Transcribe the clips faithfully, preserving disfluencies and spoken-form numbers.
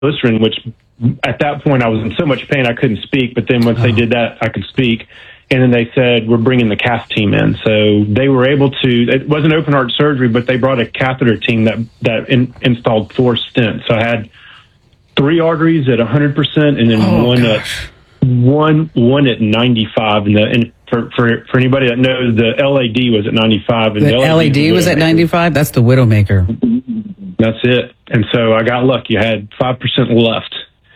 glycerin, which at that point I was in so much pain I couldn't speak. But then once oh. they did that, I could speak. And then they said, we're bringing the cath team in. So they were able to, it wasn't open heart surgery, but they brought a catheter team that, that in, installed four stents. So I had three arteries at one hundred percent and then oh, one gosh. at one, one at ninety-five. And, the, and for, for, for anybody that knows, the L A D was at ninety-five. And the, the L A D was at ninety-five? That's the Widowmaker. That's it. And so I got lucky. I had five percent left.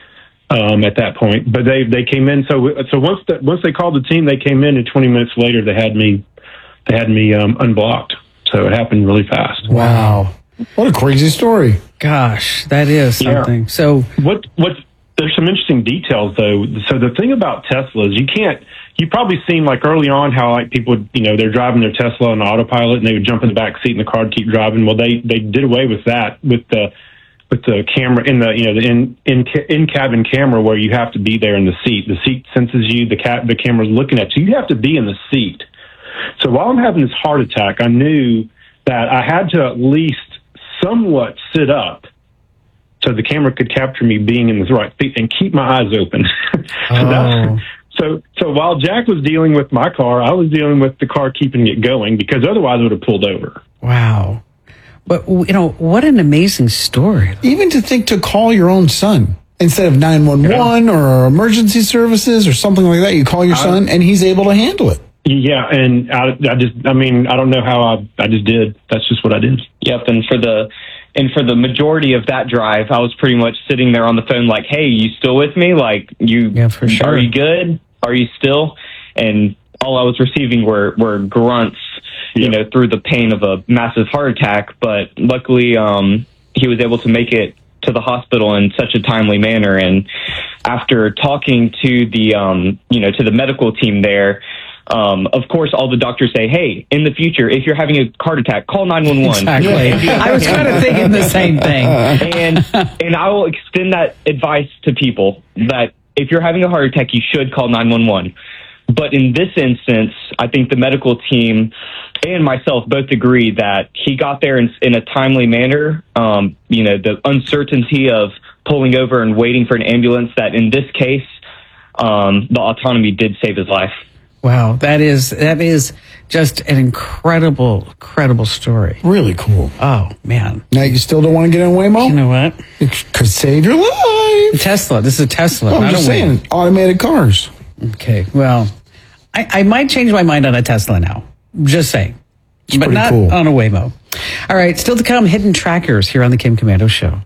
Um, at that point, but they, they came in. So so once the, once they called the team, they came in, and twenty minutes later they had me they had me um, unblocked. So it happened really fast. Wow, what a crazy story! Gosh, that is something. Yeah. So what what? There's some interesting details though. So the thing about Tesla is you can't. You probably seen like early on how like people would, you know, they're driving their Tesla on autopilot and they would jump in the back seat in the car and keep driving. Well, they they did away with that with the. with the camera in the, you know, the in, in, in cabin camera where you have to be there in the seat. The seat senses you, the cat, the camera's looking at you. You have to be in the seat. So while I'm having this heart attack, I knew that I had to at least somewhat sit up so the camera could capture me being in the right seat and keep my eyes open. so, oh. that's, so, so while Jack was dealing with my car, I was dealing with the car keeping it going because otherwise it would have pulled over. Wow. But, you know, what an amazing story. Even to think to call your own son instead of nine one one yeah. or emergency services or something like that. You call your son and he's able to handle it. Yeah, and I, I just, I mean, I don't know how I, I just did. That's just what I did. Yep, and for the and for the majority of that drive, I was pretty much sitting there on the phone like, hey, you still with me? Like, you, yeah, for sure. Are you good? Are you still? And all I was receiving were, were grunts. You know, through the pain of a massive heart attack, but luckily um, he was able to make it to the hospital in such a timely manner. And after talking to the, um, you know, to the medical team there, um, of course, all the doctors say, hey, in the future, if you're having a heart attack, call nine one one. Exactly. I was kind of thinking the same thing. And, and I will extend that advice to people that if you're having a heart attack, you should call nine one one. But in this instance, I think the medical team and myself both agree that he got there in, in a timely manner. Um, you know, the uncertainty of pulling over and waiting for an ambulance, that in this case, um, the autonomy did save his life. Wow, that is that is just an incredible, incredible story. Really cool. Oh, man. Now you still don't want to get in Waymo? You know what? It could save your life. Tesla. This is a Tesla. Oh, I'm just saying, Waymo. Automated cars. Okay, well, I, I might change my mind on a Tesla now. Just saying. It's but not cool. on a Waymo. All right, still to come, hidden trackers here on the Kim Komando Show.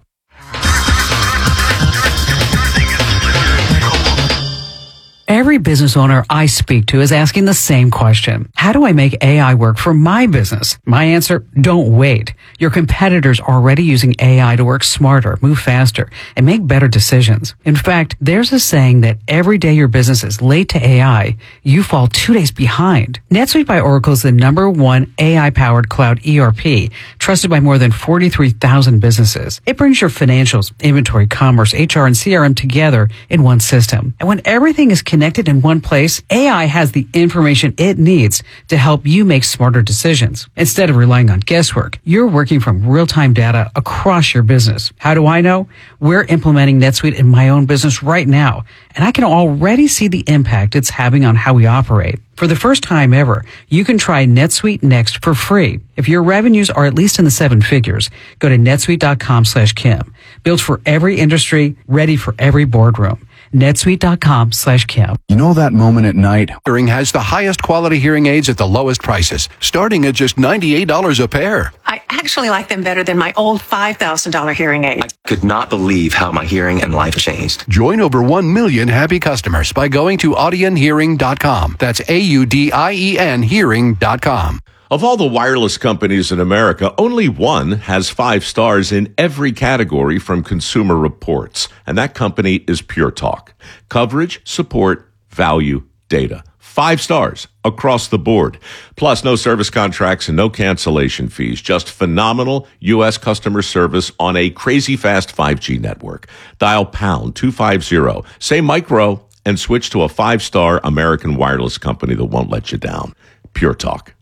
Every business owner I speak to is asking the same question. How do I make A I work for my business? My answer, don't wait. Your competitors are already using A I to work smarter, move faster, and make better decisions. In fact, there's a saying that every day your business is late to A I, you fall two days behind. NetSuite by Oracle is the number one A I-powered cloud E R P, trusted by more than forty-three thousand businesses. It brings your financials, inventory, commerce, H R, and C R M together in one system. And when everything is connected in one place, A I has the information it needs to help you make smarter decisions. Instead of relying on guesswork, you're working from real-time data across your business. How do I know? We're implementing NetSuite in my own business right now, and I can already see the impact it's having on how we operate. For the first time ever, you can try NetSuite Next for free. If your revenues are at least in the seven figures, go to netsuite.com slash Kim. Built for every industry, ready for every boardroom. netsuite.com slash Kim. You know that moment at night? Hearing has the highest quality hearing aids at the lowest prices, starting at just ninety-eight dollars a pair. I actually like them better than my old five thousand dollars hearing aid. I could not believe how my hearing and life changed. Join over one million happy customers by going to audien hearing dot com. That's A U D I E N hearing dot com. Of all the wireless companies in America, only one has five stars in every category from Consumer Reports, and that company is Pure Talk. Coverage, support, value, data. Five stars across the board. Plus, no service contracts and no cancellation fees. Just phenomenal U S customer service on a crazy fast five G network. Dial pound two fifty, say micro, and switch to a five-star American wireless company that won't let you down. Pure Talk.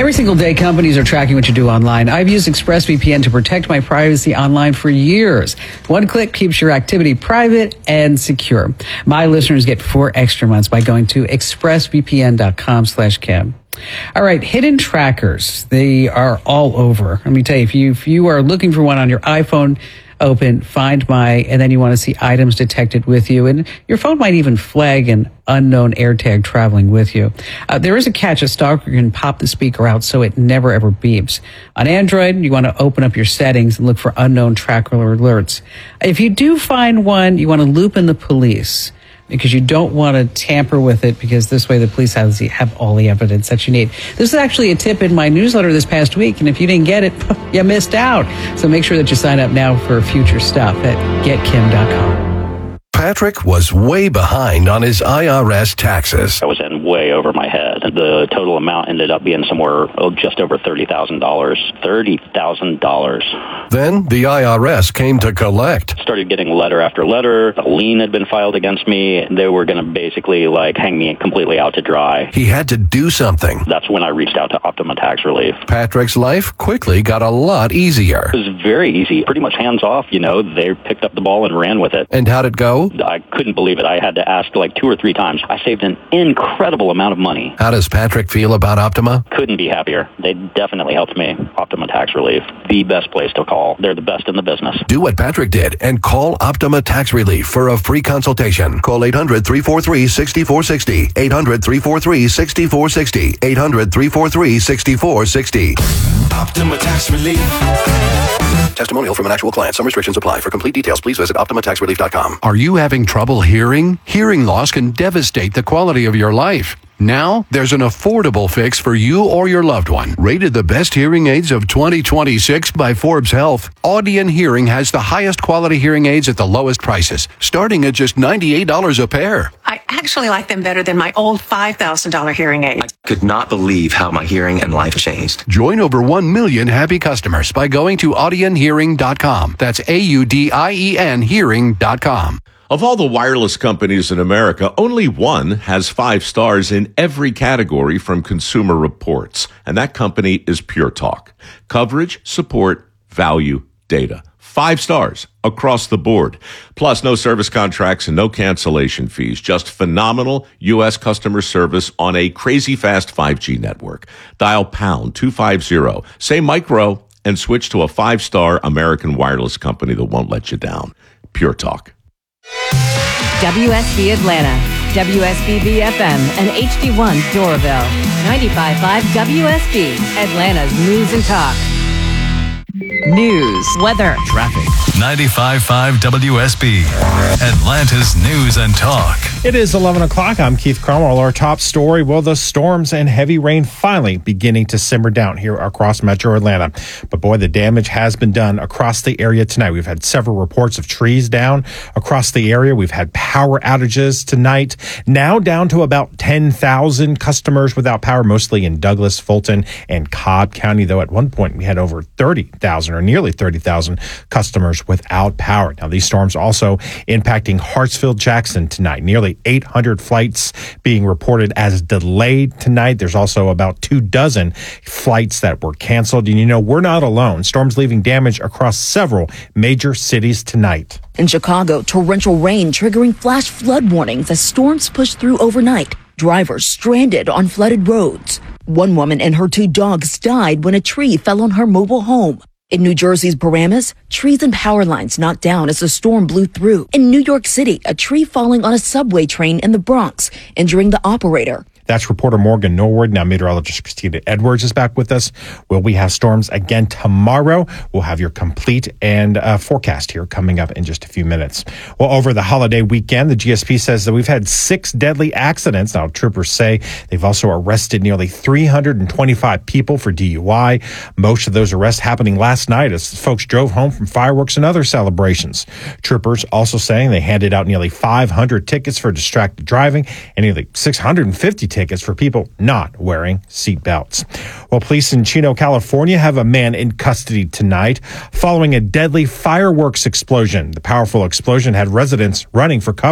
Every single day, companies are tracking what you do online. I've used ExpressVPN to protect my privacy online for years. One click keeps your activity private and secure. My listeners get four extra months by going to expressvpn.com slash Kim. All right, hidden trackers. They are all over. Let me tell you, if you, if you are looking for one on your iPhone, open, find my, and then you want to see items detected with you. And your phone might even flag an unknown AirTag traveling with you. Uh, there is a catch. A stalker can pop the speaker out so it never ever beeps. On Android, you want to open up your settings and look for unknown tracker alerts. If you do find one, you want to loop in the police, because you don't want to tamper with it, because this way the police has, have all the evidence that you need. This is actually a tip in my newsletter this past week, and if you didn't get it, you missed out. So make sure that you sign up now for future stuff at get kim dot com. Patrick was way behind on his I R S taxes. I was in way over my head. The total amount ended up being somewhere oh, just over thirty thousand dollars. thirty thousand dollars. Then the I R S came to collect. Started getting letter after letter. A lien had been filed against me. They were going to basically like hang me completely out to dry. He had to do something. That's when I reached out to Optima Tax Relief. Patrick's life quickly got a lot easier. It was very easy. Pretty much hands off, you know. They picked up the ball and ran with it. And how'd it go? I couldn't believe it. I had to ask like two or three times. I saved an incredible amount of money. How does Patrick feel about Optima? Couldn't be happier. They definitely helped me. Optima Tax Relief, the best place to call. They're the best in the business. Do what Patrick did and call Optima Tax Relief for a free consultation. Call eight hundred, three four three, six four six zero. eight hundred, three four three, six four six zero. eight hundred, three four three, six four six zero. Optima Tax Relief. Testimonial from an actual client. Some restrictions apply. For complete details, please visit optima tax relief dot com. Are you having trouble hearing? Hearing loss can devastate the quality of your life. Now, there's an affordable fix for you or your loved one. Rated the best hearing aids of twenty twenty-six by Forbes Health, Audion Hearing has the highest quality hearing aids at the lowest prices, starting at just ninety-eight dollars a pair. I actually like them better than my old five thousand dollars hearing aid. I could not believe how my hearing and life changed. Join over one million happy customers by going to audion hearing dot com. That's A U D I E N hearing dot com. Of all the wireless companies in America, only one has five stars in every category from Consumer Reports, and that company is Pure Talk. Coverage, support, value, data. Five stars across the board. Plus, no service contracts and no cancellation fees. Just phenomenal U S customer service on a crazy fast five G network. Dial pound two fifty, say micro, and switch to a five-star American wireless company that won't let you down. Pure Talk. W S B Atlanta, W S B B F M, and H D one Doraville. ninety-five point five W S B, Atlanta's news and talk. News, weather, traffic. ninety-five point five W S B, Atlanta's news and talk. It is eleven o'clock. I'm Keith Cromwell. Our top story, well, the storms and heavy rain finally beginning to simmer down here across Metro Atlanta. But boy, the damage has been done across the area tonight. We've had several reports of trees down across the area. We've had power outages tonight. Now down to about ten thousand customers without power, mostly in Douglas, Fulton, and Cobb County, though at one point we had over thirty thousand or nearly thirty thousand customers without power. Now, these storms also impacting Hartsfield Jackson tonight. Nearly eight hundred flights being reported as delayed tonight. There's also about two dozen flights that were canceled. And you know, we're not alone. Storms leaving damage across several major cities tonight. In Chicago, torrential rain triggering flash flood warnings as storms push through overnight. Drivers stranded on flooded roads. One woman and her two dogs died when a tree fell on her mobile home. In New Jersey's Paramus, trees and power lines knocked down as the storm blew through. In New York City, a tree falling on a subway train in the Bronx, injuring the operator. That's reporter Morgan Norwood. Now, meteorologist Christina Edwards is back with us. Will we have storms again tomorrow? We'll have your complete and uh, forecast here coming up in just a few minutes. Well, over the holiday weekend, the G S P says that we've had six deadly accidents. Now, troopers say they've also arrested nearly three hundred twenty-five people for D U I. Most of those arrests happening last night as folks drove home from fireworks and other celebrations. Troopers also saying they handed out nearly five hundred tickets for distracted driving and nearly six hundred fifty tickets for people not wearing seatbelts. Well, police in Chino, California have a man in custody tonight following a deadly fireworks explosion. The powerful explosion had residents running for cover.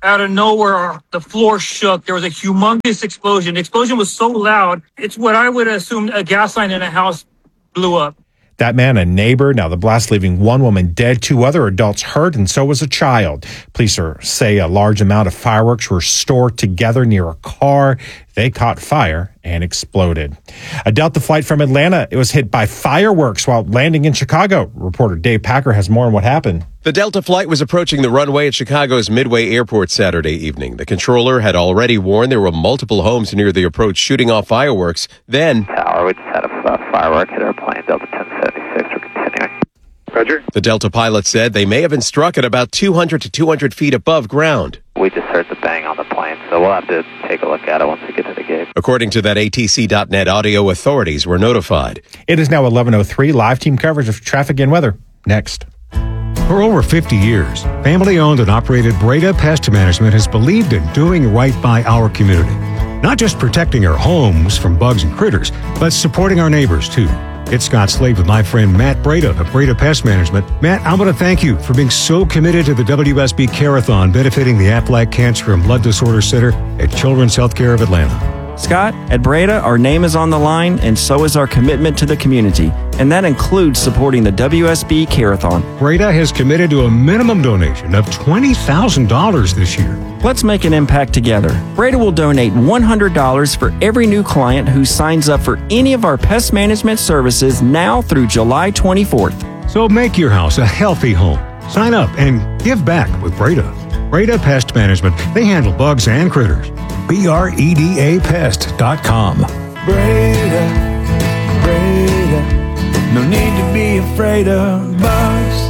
out of nowhere, the floor shook. There was a humongous explosion. The explosion was so loud, it's what I would assume a gas line in a house blew up. That man, a neighbor. Now, the blast leaving one woman dead, two other adults hurt, and so was a child. Police are, say a large amount of fireworks were stored together near a car. They caught fire and exploded. A Delta flight from Atlanta, it was hit by fireworks while landing in Chicago. Reporter Dave Packer has more on what happened. The Delta flight was approaching the runway at Chicago's Midway Airport Saturday evening. The controller had already warned there were multiple homes near the approach shooting off fireworks. Then, Tower, we just had a uh, firework hit our plane, Delta ten seventy-six. We're continuing. Roger. The Delta pilot said they may have been struck at about two hundred to two hundred feet above ground. We just heard the bang on the plane, so we'll have to take a look at it once we get to the gate. According to that A T C dot net audio, authorities were notified. It is now eleven oh three. Live team coverage of traffic and weather. Next. For over fifty years, family-owned and operated Breda Pest Management has believed in doing right by our community. Not just protecting our homes from bugs and critters, but supporting our neighbors, too. It's Scott Slade with my friend Matt Breda of Breda Pest Management. Matt, I want to thank you for being so committed to the W S B Care-a-thon benefiting the Aflac Cancer and Blood Disorder Center at Children's Healthcare of Atlanta. Scott, at Breda, our name is on the line, and so is our commitment to the community. And that includes supporting the W S B Care-a-thon. Breda has committed to a minimum donation of twenty thousand dollars this year. Let's make an impact together. Breda will donate one hundred dollars for every new client who signs up for any of our pest management services now through July twenty-fourth. So make your house a healthy home. Sign up and give back with Breda. Breda Pest Management. They handle bugs and critters. B R E D A pest dot com. Breda, Breda, no need to be afraid of bugs.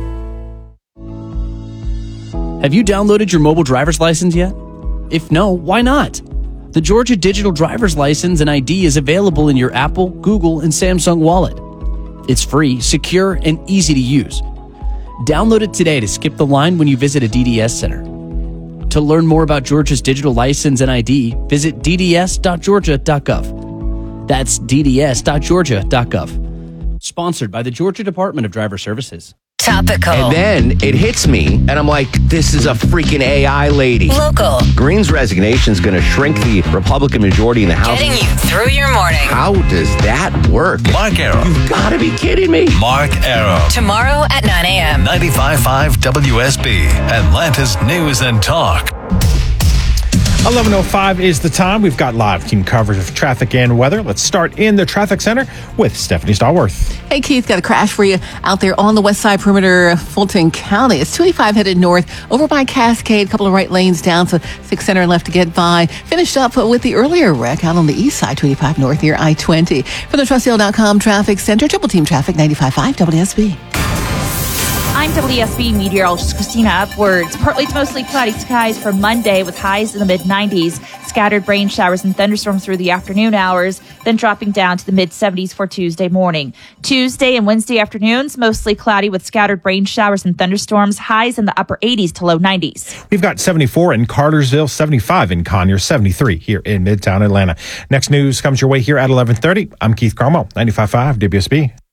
Have you downloaded your mobile driver's license yet? If no, why not? The Georgia Digital Driver's License and I D is available in your Apple, Google, and Samsung wallet. It's free, secure, and easy to use. Download it today to skip the line when you visit a D D S center. To learn more about Georgia's digital license and I D, visit d d s dot georgia dot gov. That's d d s dot georgia dot gov. Sponsored by the Georgia Department of Driver Services. Topical. And then it hits me, and I'm like, this is a freaking A I lady. Local. Green's resignation is going to shrink the Republican majority in the House. Getting you through your morning. How does that work? Mark Arrow. You've got to be kidding me. Mark Arrow. Tomorrow at nine a.m. ninety-five point five W S B, Atlanta's News and Talk. eleven oh five is the time. We've got live team coverage of traffic and weather. Let's start in the traffic center with Stephanie Stallworth. Hey, Keith, got a crash for you out there on the west side perimeter of Fulton County. It's two eighty-five headed north over by Cascade, a couple of right lanes down, so six center left to get by. Finished up with the earlier wreck out on the east side, two eighty-five north near I twenty. From the Trustdale dot com traffic center, triple team traffic, ninety-five point five W S B. I'm W S B meteorologist Christina Upwards. Partly to mostly cloudy skies for Monday with highs in the mid nineties. Scattered rain showers and thunderstorms through the afternoon hours, then dropping down to the mid seventies for Tuesday morning. Tuesday and Wednesday afternoons, mostly cloudy with scattered rain showers and thunderstorms, highs in the upper eighties to low nineties. We've got seventy-four in Cartersville, seventy-five in Conyers, seventy-three here in Midtown Atlanta. Next news comes your way here at eleven thirty. I'm Keith Cromwell, ninety-five point five W S B.